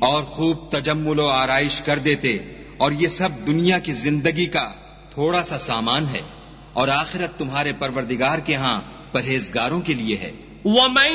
और खूब तजम्मुल और आराइश कर देते, और ये सब दुनिया की जिंदगी का थोड़ा सा सामान है, और आखिरत तुम्हारे परवरदिगार के यहाँ परहेजगारों के लिए है।